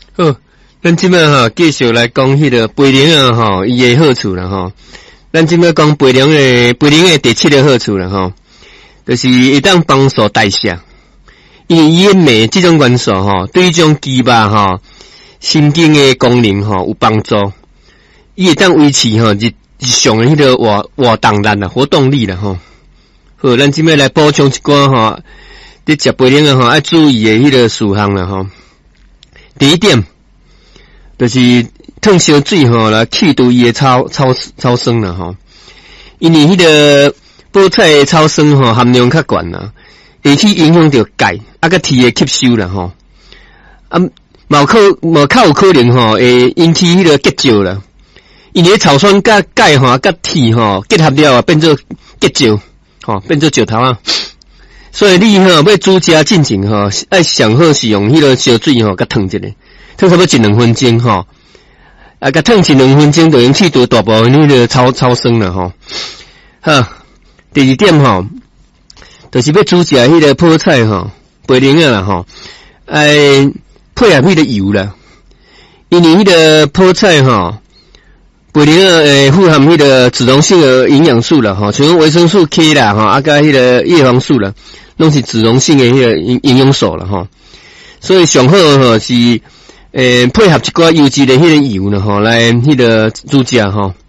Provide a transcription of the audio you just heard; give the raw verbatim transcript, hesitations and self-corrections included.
好，咱即摆哈继续来讲迄个培灵啊吼，伊诶好处啦吼。咱即摆讲培灵诶，培灵诶第七个好处啦吼，就是会当帮助代谢。因为伊诶镁即种元素吼，对于种肌肉吼、神经诶功能吼有帮助。伊会当维持吼日日常诶迄个活活动力啦、活动力啦吼。好，咱即摆来补充一寡吼，伫食培灵诶吼爱注意诶迄个事项啦吼。第一点，就是烫烧水吼来去除伊诶超超超酸啦吼。因为迄个菠菜诶超酸吼含量较悬啦，会去影响到钙啊甲铁诶吸收啦吼。啊，毛可毛较有可能吼会引起迄个结石啦。因为草酸甲钙吼甲铁吼结合了啊，变做结石吼，变做石头啊。所以你吼要煮食进前吼，爱上好是用迄个烧水吼，甲烫一下，烫差不多一两分钟吼，啊，甲烫一两分钟就用去除大部分迄个超超酸了吼。好，第二点吼，就是要煮食迄个菠菜吼，培灵啊啦吼，爱配合迄个油啦，因为迄个菠菜吼。培灵啊，诶，富含迄个脂溶性的营养素啦，吼，像维生素 K 啦，吼，啊，甲迄个叶黄素啦，拢是脂溶性的迄个营营养素啦，吼。所以上好吼是，诶，配合一寡优质的迄个油啦，吼，来迄个煮食吼。